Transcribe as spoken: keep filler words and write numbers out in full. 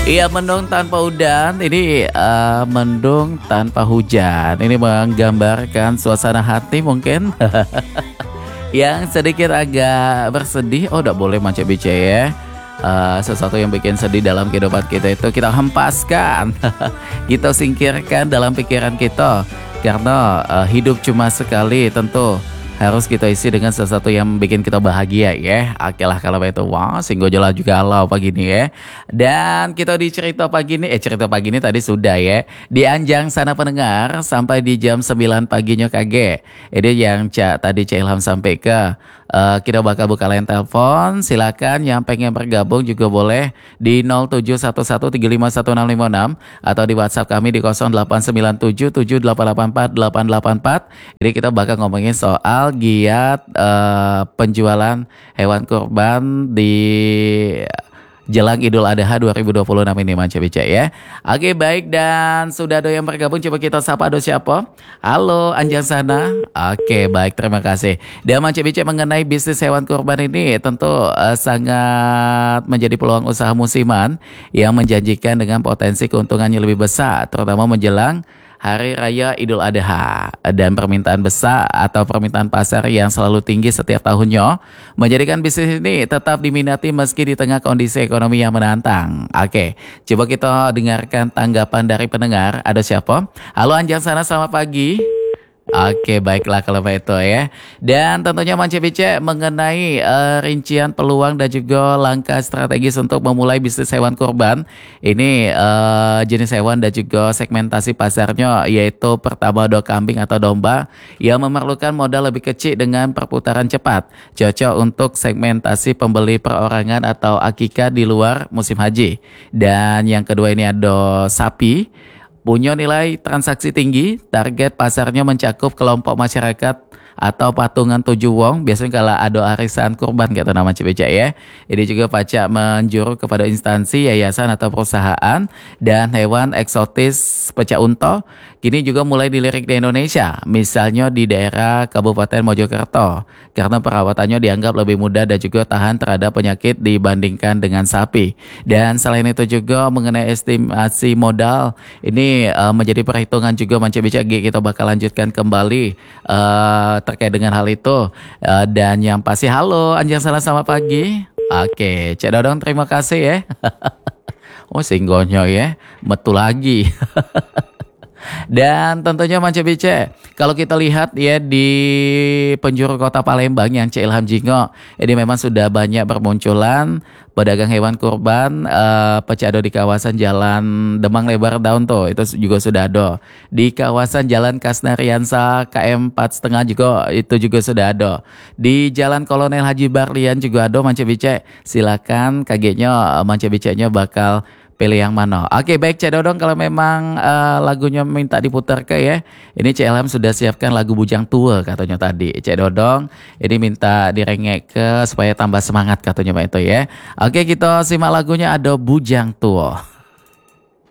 Iya, mendung tanpa udan, ini eh, mendung tanpa hujan. Ini menggambarkan suasana hati mungkin yang sedikit agak bersedih. Oh, udah boleh macam bicara ya. Eh, sesuatu yang bikin sedih dalam kehidupan kita itu kita hempaskan, kita singkirkan dalam pikiran kita. Karena eh, hidup cuma sekali, tentu harus kita isi dengan sesuatu yang bikin kita bahagia ya. Oke lah kalau itu. Wah, singgo jelas juga galau pagi ini ya. Dan kita di cerita pagi ini, eh cerita pagi ini tadi sudah ya. Di Anjang sana pendengar sampai di jam sembilan paginya kage. Ini yang Cak tadi Cak Ilham sampai ke. Uh, kita bakal buka line telepon. Silakan yang pengen bergabung juga boleh di nol tujuh satu satu tiga lima satu enam lima enam atau di WhatsApp kami di nol delapan sembilan tujuh tujuh delapan delapan empat delapan delapan empat. Jadi kita bakal ngomongin soal giat uh, penjualan hewan kurban di jelang Idul Adha dua ribu dua puluh enam ini Manca Bica ya. Oke baik, dan sudah ada yang bergabung, coba kita sapa ada siapa? Halo Anjang sana. Oke baik, terima kasih. Dan Manca Bica mengenai bisnis hewan kurban ini tentu uh, sangat menjadi peluang usaha musiman yang menjanjikan dengan potensi keuntungannya lebih besar, terutama menjelang Hari Raya Idul Adha, dan permintaan besar atau permintaan pasar yang selalu tinggi setiap tahunnya menjadikan bisnis ini tetap diminati meski di tengah kondisi ekonomi yang menantang. Oke, coba kita dengarkan tanggapan dari pendengar. Ada siapa? Halo Anjang sana, selamat pagi. Oke baiklah kalau begitu ya. Dan tentunya Manca Bica mengenai uh, rincian peluang dan juga langkah strategis untuk memulai bisnis hewan kurban. Ini uh, jenis hewan dan juga segmentasi pasarnya, yaitu pertama do kambing atau domba yang memerlukan modal lebih kecil dengan perputaran cepat. Cocok untuk segmentasi pembeli perorangan atau akikah di luar musim haji. Dan yang kedua ini ada sapi, punya nilai transaksi tinggi, target pasarnya mencakup kelompok masyarakat atau patungan tujuh wong, biasanya kalau ada arisan kurban gitu nama Cibeca ya. Ini juga pacak menjuru kepada instansi, yayasan atau perusahaan. Dan hewan eksotis pecah unta kini juga mulai dilirik di Indonesia, misalnya di daerah Kabupaten Mojokerto, karena perawatannya dianggap lebih mudah dan juga tahan terhadap penyakit dibandingkan dengan sapi. Dan selain itu juga mengenai estimasi modal, ini uh, menjadi perhitungan juga Manca Bica, kita bakal lanjutkan kembali uh, terkait dengan hal itu. Uh, dan yang pasti halo Anjang salah, selamat pagi. Oke, Cek Dodong terima kasih ya. Oh singgonya ya, metu lagi. Dan tentunya Manca Bica, kalau kita lihat ya di penjuru kota Palembang yang Cik Ilham Jingo, ini memang sudah banyak bermunculan pedagang hewan kurban uh, pecado di kawasan Jalan Demang Lebar Daun tuh, itu juga sudah ada. Di kawasan Jalan Kasnariansa K M empat setengah juga itu juga sudah ada. Di Jalan Kolonel Haji Barlian juga ada Manca Bica. Silakan kagetnya Manca Bicanya bakal pilih yang mana. Oke baik Cek Dodong, kalau memang uh, lagunya minta diputar ke ya. Ini Cek Ilham sudah siapkan lagu Bujang Tua katanya tadi. Cek Dodong ini minta direngek ke supaya tambah semangat katanya Pak itu ya. Oke kita simak lagunya, ada Bujang Tua.